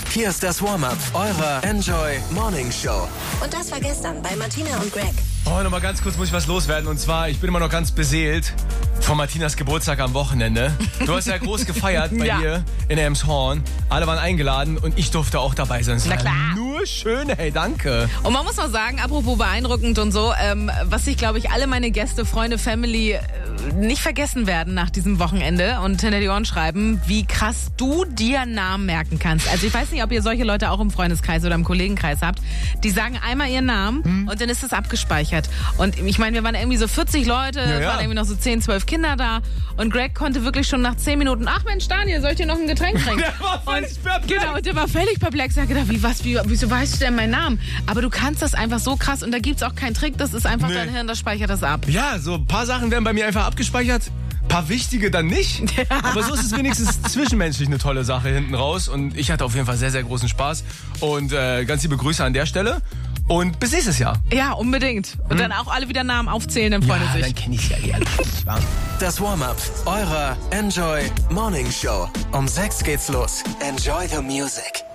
Hier ist das Warm-Up eurer Enjoy Morning Show. Und das war gestern bei Martina und Greg. Oh, nochmal ganz kurz muss ich was loswerden. Und zwar, ich bin immer noch ganz beseelt von Martinas Geburtstag am Wochenende. Du hast ja groß gefeiert bei dir in Elmshorn. Alle waren eingeladen und ich durfte auch dabei sein. Na klar. Nur schön, hey, danke. Und man muss mal sagen, apropos beeindruckend und so, was sich, glaube ich, alle meine Gäste, Freunde, Family nicht vergessen werden nach diesem Wochenende und hinter die Ohren schreiben, wie krass du dir Namen merken kannst. Also ich weiß nicht, ob ihr solche Leute auch im Freundeskreis oder im Kollegenkreis habt. Die sagen einmal ihren Namen und dann ist das abgespeichert. Und ich meine, wir waren irgendwie so 40 Leute, es waren irgendwie noch so 10, 12 Kinder da und Greg konnte wirklich schon nach 10 Minuten, ach Mensch, Daniel, soll ich dir noch ein Getränk trinken? Der war völlig perplex. Genau, und der war völlig perplex. Er hat gedacht, wieso weißt du denn meinen Namen? Aber du kannst das einfach so krass und da gibt's auch keinen Trick, das ist einfach dein Hirn, das speichert das ab. Ja, so ein paar Sachen werden bei mir einfach abgespeichert. Ein paar wichtige dann nicht. Aber so ist es wenigstens zwischenmenschlich eine tolle Sache hinten raus. Und ich hatte auf jeden Fall sehr, sehr großen Spaß. Und ganz liebe Grüße an der Stelle. Und bis nächstes Jahr. Ja, unbedingt. Und dann auch alle wieder Namen aufzählen, dann freuen sie sich. Dann kenne ich ja eh alle. Das Warm-Up eurer Enjoy Morning Show. Um 6 geht's los. Enjoy the music.